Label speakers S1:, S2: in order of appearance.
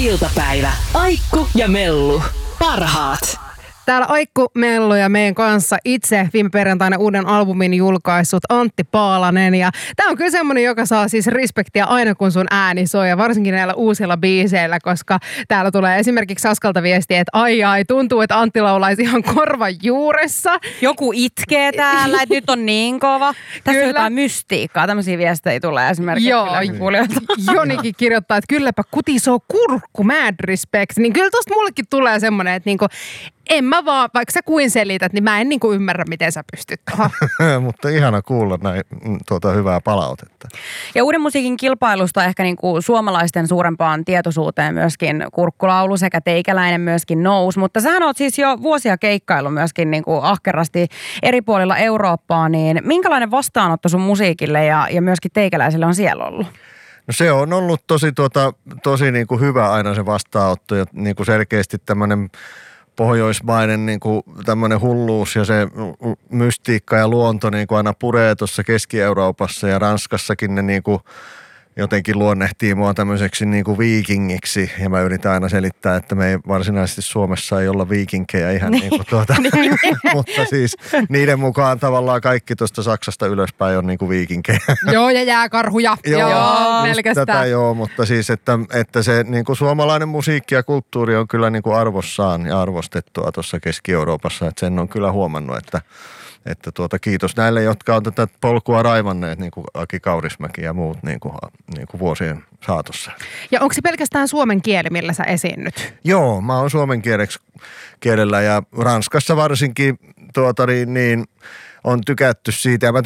S1: iltapäivä. Aikku ja Mellu. Parhaat.
S2: Täällä Aikku, Mellu ja meidän kanssa itse viime perjantaina uuden albumin julkaissut Antti Paalanen. Ja tää on kyllä semmonen, joka saa siis respektiä aina kun sun ääni soi ja varsinkin näillä uusilla biiseillä, koska täällä tulee esimerkiksi Askalta viestiä, että ai, tuntuu, että Antti laulaisi ihan korvan juuressa.
S3: Joku itkee täällä, että nyt on niin kova. Tässä on jotain mystiikkaa, tämmöisiä viestejä tulee esimerkiksi.
S2: Joo, Jonikin kirjoittaa, että kylläpä kutisoo kurkku, mad respect. Niin kyllä tosta mullekin tulee semmonen, että niinku, en mä vaan, vaikka sä kuin selität, niin mä en niinku ymmärrä, miten sä pystyt tuohon.
S4: Mutta ihana kuulla näin hyvää palautetta.
S3: Ja uuden musiikin kilpailusta ehkä niinku suomalaisten suurempaan tietoisuuteen myöskin kurkkulaulu sekä teikäläinen myöskin nousi. Mutta sähän oot siis jo vuosia keikkailu myöskin niinku ahkerasti eri puolilla Eurooppaa, niin minkälainen vastaanotto sun musiikille ja myöskin teikäläiselle on siellä ollut?
S4: No se on ollut tosi niinku hyvä aina se vastaanotto ja niinku selkeästi tämmöinen pohjoismainen niinku tämmöinen hulluus ja se mystiikka ja luonto niinku aina puree tuossa Keski-Euroopassa ja Ranskassakin ne niinku jotenkin luonnehtii mua tämmöiseksi niinku viikingiksi ja mä yritän aina selittää, että me ei varsinaisesti Suomessa ei olla viikinkejä ihan niinku mutta siis niiden mukaan tavallaan kaikki tuosta Saksasta ylöspäin on niinku viikinkejä.
S2: Joo, ja jääkarhuja. Joo, pelkästään.
S4: Tätä joo, mutta siis, että se niinku suomalainen musiikki ja kulttuuri on kyllä niinku arvossaan ja arvostettua tuossa Keski-Euroopassa, että sen on kyllä huomannut, että kiitos näille, jotka on tätä polkua raivanneet, niin kuin Aki Kaurismäki ja muut niin kuin vuosien saatossa.
S2: Ja onko se pelkästään suomen kieli, millä sä esiinnyt?
S4: Joo, mä oon suomen kielellä ja Ranskassa varsinkin on tykätty siitä. Ja mä